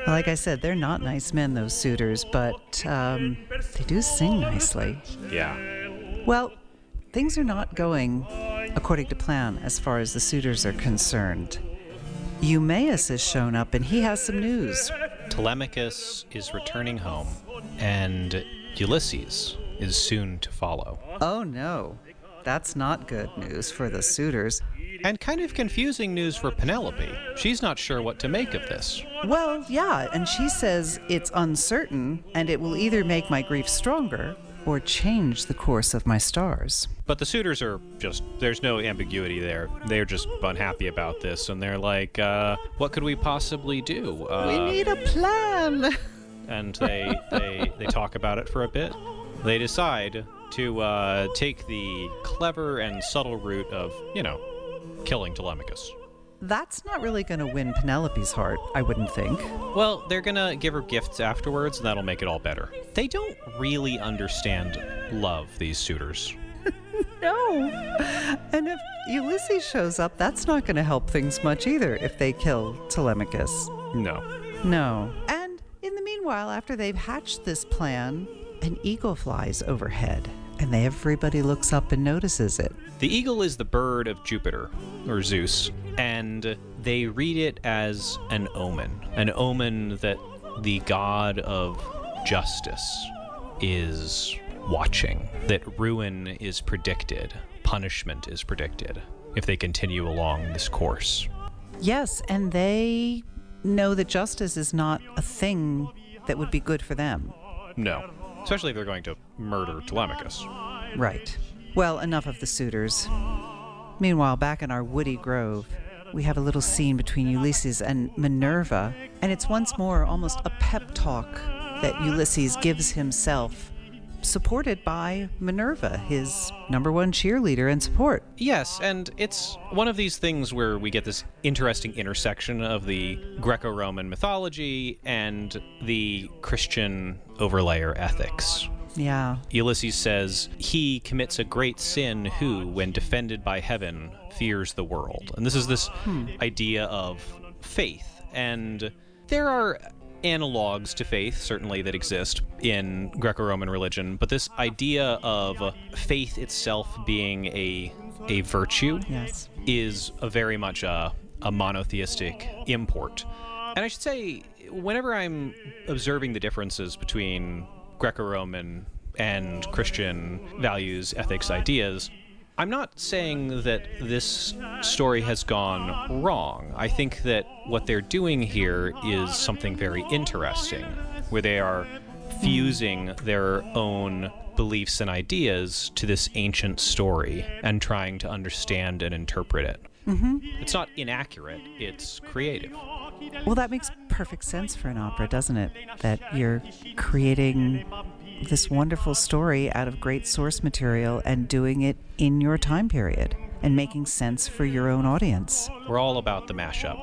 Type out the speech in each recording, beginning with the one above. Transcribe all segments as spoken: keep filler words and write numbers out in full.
Like I said, they're not nice men, those suitors, but um, they do sing nicely. Yeah. Well, things are not going according to plan as far as the suitors are concerned. Eumaeus has shown up and he has some news. Telemachus is returning home, and Ulysses is soon to follow. Oh no, that's not good news for the suitors. And kind of confusing news for Penelope. She's not sure what to make of this. Well, yeah, and she says it's uncertain and it will either make my grief stronger or change the course of my stars. But the suitors are just, there's no ambiguity there. They're just unhappy about this, and they're like, uh, what could we possibly do? Uh, we need a plan. And they, they, they talk about it for a bit. They decide to uh, take the clever and subtle route of, you know, killing Telemachus. That's not really going to win Penelope's heart, I wouldn't think. Well, they're going to give her gifts afterwards, and that'll make it all better. They don't really understand love, these suitors. No. And if Ulysses shows up, that's not going to help things much either if they kill Telemachus. No. No. And in the meanwhile, after they've hatched this plan, an eagle flies overhead, and everybody looks up and notices it. The eagle is the bird of Jupiter, or Zeus, and they read it as an omen. An omen that the god of justice is watching, that ruin is predicted, punishment is predicted, if they continue along this course. Yes, and they know that justice is not a thing that would be good for them. No, especially if they're going to murder Telemachus. Right. Well, enough of the suitors. Meanwhile, back in our woody grove, we have a little scene between Ulysses and Minerva, and it's once more almost a pep talk that Ulysses gives himself, supported by Minerva, his number one cheerleader and support. Yes, and it's one of these things where we get this interesting intersection of the Greco-Roman mythology and the Christian overlayer ethics. Yeah. Ulysses says, he commits a great sin who, when defended by heaven, fears the world. And this is this hmm. idea of faith. And there are analogs to faith, certainly, that exist in Greco-Roman religion, but this idea of faith itself being a a virtue yes. is a very much a, a monotheistic import. And I should say, whenever I'm observing the differences between Greco-Roman and Christian values, ethics, ideas, I'm not saying that this story has gone wrong. I think that what they're doing here is something very interesting, where they are fusing their own beliefs and ideas to this ancient story and trying to understand and interpret it. Mm-hmm. It's not inaccurate, it's creative. Well, that makes perfect sense for an opera, doesn't it? That you're creating this wonderful story out of great source material and doing it in your time period and making sense for your own audience. We're all about the mashup.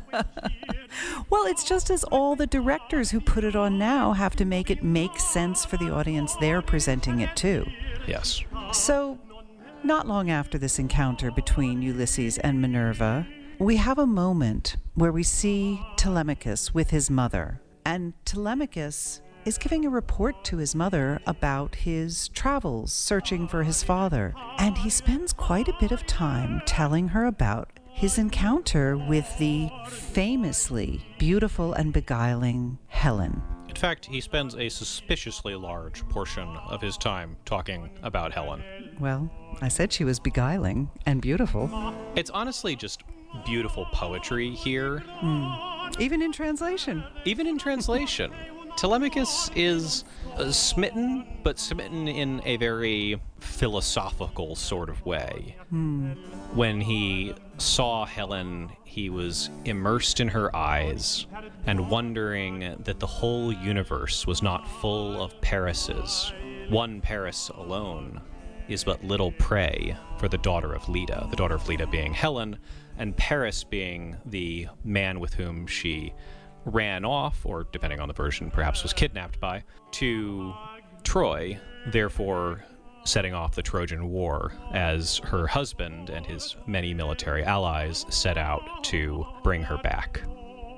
Well, it's just as all the directors who put it on now have to make it make sense for the audience they're presenting it to. Yes. So, not long after this encounter between Ulysses and Minerva, we have a moment where we see Telemachus with his mother, and Telemachus is giving a report to his mother about his travels searching for his father, and he spends quite a bit of time telling her about his encounter with the famously beautiful and beguiling Helen. In fact, he spends a suspiciously large portion of his time talking about Helen. Well, I said she was beguiling and beautiful. It's honestly just beautiful poetry here. Mm. Even in translation. Even in translation. Telemachus is uh, smitten, but smitten in a very philosophical sort of way. Hmm. When he saw Helen, he was immersed in her eyes and wondering that the whole universe was not full of Parises. One Paris alone is but little prey for the daughter of Leda, the daughter of Leda being Helen, and Paris being the man with whom she ran off, or depending on the version, perhaps was kidnapped by, to Troy, therefore setting off the Trojan War as her husband and his many military allies set out to bring her back.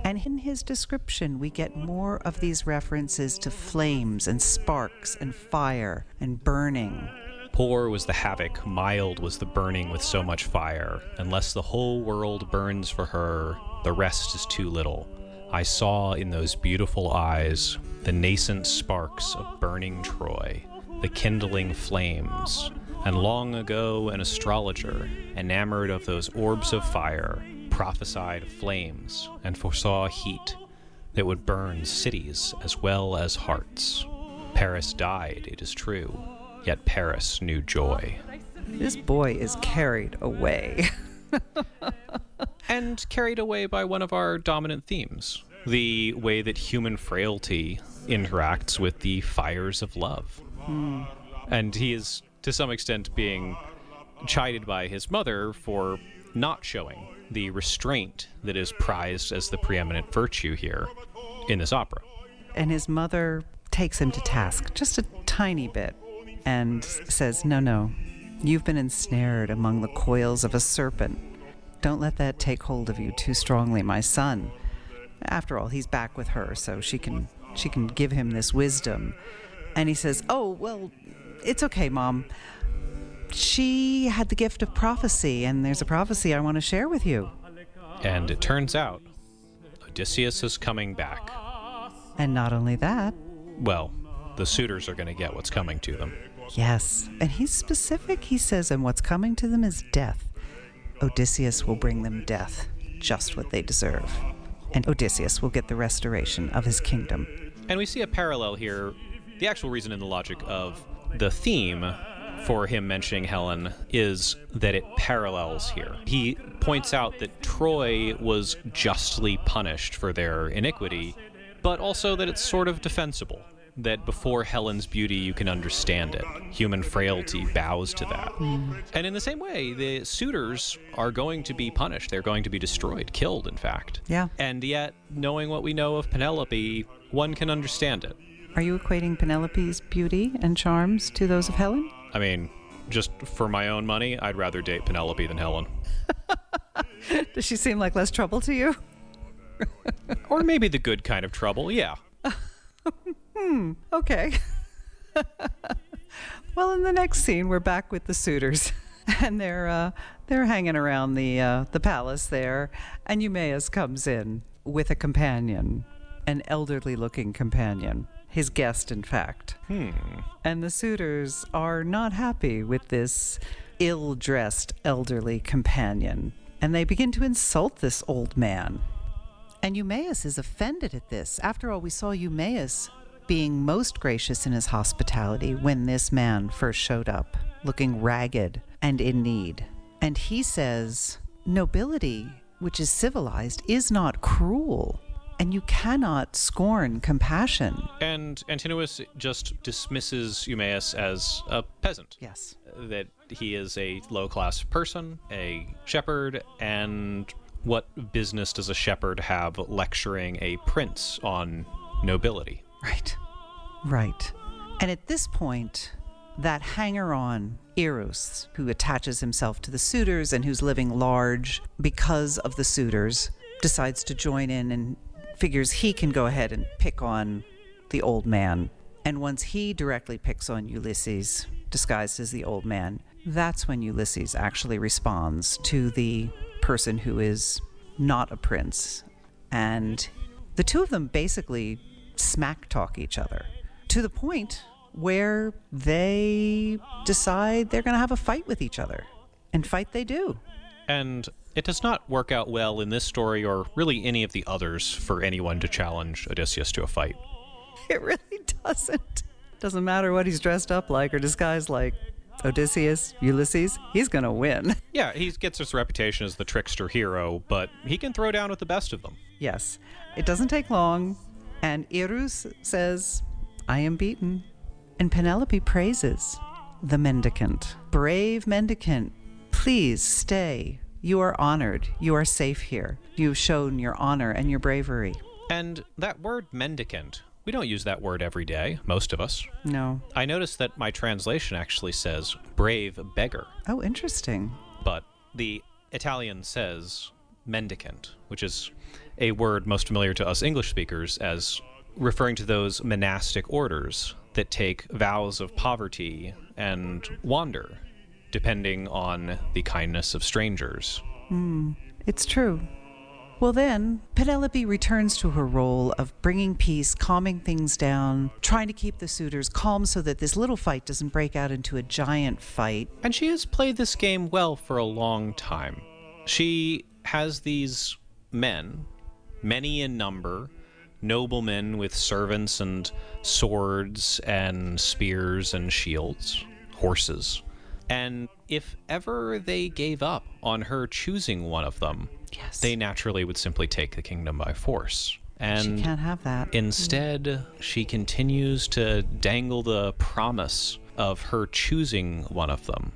And in his description, we get more of these references to flames and sparks and fire and burning. Poor was the havoc, mild was the burning with so much fire. Unless the whole world burns for her, the rest is too little. I saw in those beautiful eyes the nascent sparks of burning Troy, the kindling flames. And long ago an astrologer, enamored of those orbs of fire, prophesied flames and foresaw heat that would burn cities as well as hearts. Paris died, it is true, yet Paris knew joy. This boy is carried away. And carried away by one of our dominant themes, the way that human frailty interacts with the fires of love. Mm. And he is, to some extent, being chided by his mother for not showing the restraint that is prized as the preeminent virtue here in this opera. And his mother takes him to task just a tiny bit and says, no, no, you've been ensnared among the coils of a serpent. Don't let that take hold of you too strongly, my son. After all, he's back with her, so she can she can give him this wisdom. And he says, oh, well, it's okay, Mom. She had the gift of prophecy, and there's a prophecy I want to share with you. And it turns out Odysseus is coming back. And not only that. Well, the suitors are going to get what's coming to them. Yes, and he's specific. He says, and what's coming to them is death. Odysseus will bring them death, just what they deserve. And Odysseus will get the restoration of his kingdom. And we see a parallel here, the actual reason in the logic of the theme for him mentioning Helen is that it parallels here. He points out that Troy was justly punished for their iniquity, but also that it's sort of defensible, that before Helen's beauty you can understand it. Human frailty bows to that. Mm. And in the same way, the suitors are going to be punished. They're going to be destroyed, killed, in fact. Yeah. And yet, knowing what we know of Penelope, one can understand it. Are you equating Penelope's beauty and charms to those of Helen? I mean, just for my own money, I'd rather date Penelope than Helen. Does she seem like less trouble to you? Or maybe the good kind of trouble, yeah. Hmm, okay. Well, in the next scene, we're back with the suitors. And they're uh, they're hanging around the uh, the palace there. And Eumaeus comes in with a companion, an elderly-looking companion. His guest, in fact. Hmm. And the suitors are not happy with this ill-dressed elderly companion. And they begin to insult this old man. And Eumaeus is offended at this. After all, we saw Eumaeus being most gracious in his hospitality when this man first showed up, looking ragged and in need. And he says, nobility, which is civilized, is not cruel. And you cannot scorn compassion. And Antinous just dismisses Eumaeus as a peasant. Yes. That he is a low-class person, a shepherd, and what business does a shepherd have lecturing a prince on nobility? Right. Right. And at this point, that hanger-on, Eros, who attaches himself to the suitors and who's living large because of the suitors, decides to join in and figures he can go ahead and pick on the old man. And once he directly picks on Ulysses, disguised as the old man, that's when Ulysses actually responds to the person who is not a prince. And the two of them basically smack talk each other to the point where they decide they're going to have a fight with each other. And fight they do. And it does not work out well in this story or really any of the others for anyone to challenge Odysseus to a fight. It really doesn't. Doesn't matter what he's dressed up like or disguised like. Odysseus, Ulysses, he's going to win. Yeah, he gets his reputation as the trickster hero, but he can throw down with the best of them. Yes. It doesn't take long, and Eros says, I am beaten. And Penelope praises the mendicant. Brave mendicant, please stay. You are honored. You are safe here. You've shown your honor and your bravery. And that word mendicant, we don't use that word every day, most of us. No. I noticed that my translation actually says brave beggar. Oh, interesting. But the Italian says mendicant, which is a word most familiar to us English speakers as referring to those monastic orders that take vows of poverty and wander, depending on the kindness of strangers. Mm, it's true. Well then, Penelope returns to her role of bringing peace, calming things down, trying to keep the suitors calm so that this little fight doesn't break out into a giant fight. And she has played this game well for a long time. She has these men, many in number, noblemen with servants and swords and spears and shields, horses. And if ever they gave up on her choosing one of them, yes, they naturally would simply take the kingdom by force. And she can't have that. Instead, she continues to dangle the promise of her choosing one of them.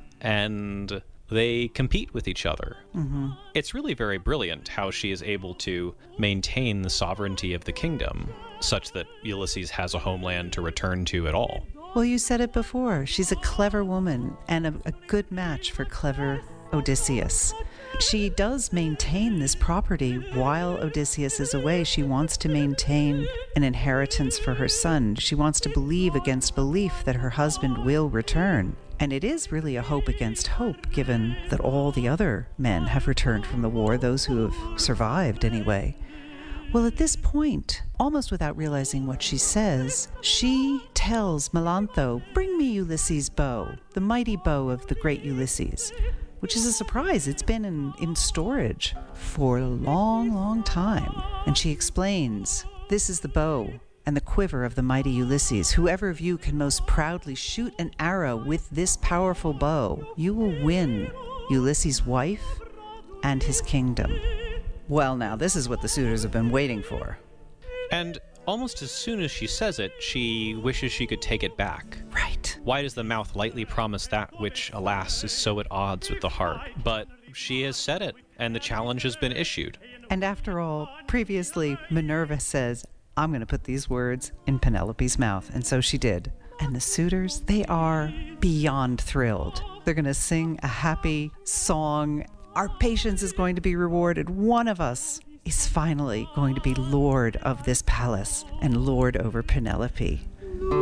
And they compete with each other. Mm-hmm. It's really very brilliant how she is able to maintain the sovereignty of the kingdom, such that Ulysses has a homeland to return to at all. Well, you said it before. She's a clever woman and a, a good match for clever Odysseus. She does maintain this property while Odysseus is away. She wants to maintain an inheritance for her son. She wants to believe against belief that her husband will return. And it is really a hope against hope, given that all the other men have returned from the war, those who have survived anyway. Well, at this point, almost without realizing what she says, she tells Melantho, "Bring me Ulysses' bow, the mighty bow of the great Ulysses," which is a surprise. It's been in, in storage for a long, long time. And she explains, "This is the bow and the quiver of the mighty Ulysses. Whoever of you can most proudly shoot an arrow with this powerful bow, you will win Ulysses' wife and his kingdom." Well, now, this is what the suitors have been waiting for. And almost as soon as she says it, she wishes she could take it back. Right. Why does the mouth lightly promise that which, alas, is so at odds with the heart? But she has said it, and the challenge has been issued. And after all, previously, Minerva says, "I'm going to put these words in Penelope's mouth." And so she did. And the suitors, they are beyond thrilled. They're going to sing a happy song. Our patience is going to be rewarded. One of us is finally going to be lord of this palace and lord over Penelope.